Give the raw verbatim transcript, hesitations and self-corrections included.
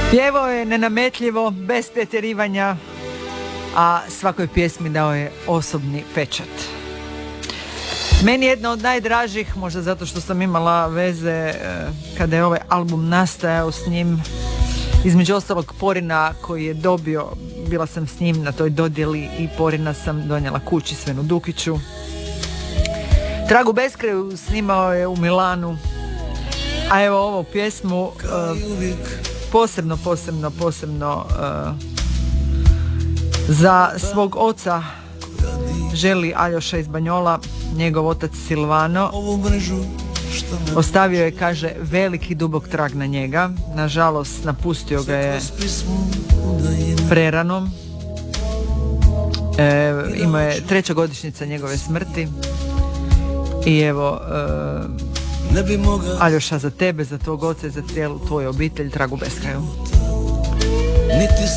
Pjevao je nenametljivo, bez pretjerivanja, a svakoj pjesmi dao je osobni pečat. Meni je jedna od najdražih, možda zato što sam imala veze kada je ovaj album nastajao s njim, između ostalog Porina koji je dobio, bila sam s njim na toj dodjeli i Porina sam donijela kući Svenu Dukiću. Tragu beskraju snimao je u Milanu, a evo ovu pjesmu uh, posebno, posebno, posebno uh, za svog oca želi Aljoša iz Banjola. Njegov otac Silvano ostavio je, kaže, veliki dubok trag na njega. Nažalost, napustio ga je preranom. E, imao je treća godišnjica njegove smrti. I evo, e, Aljoša, za tebe, za tvog oca i za cijelu tvoju obitelj, tragu beskraju. Niti